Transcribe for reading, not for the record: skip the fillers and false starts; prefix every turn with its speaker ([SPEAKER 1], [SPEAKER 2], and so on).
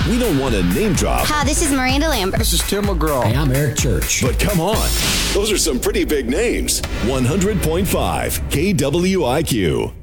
[SPEAKER 1] We don't want to name drop.
[SPEAKER 2] Hi, this is Miranda Lambert.
[SPEAKER 3] This is Tim McGraw.
[SPEAKER 4] Hey, I'm Eric Church.
[SPEAKER 1] But come on, those are some pretty big names. 100.5 KWIQ.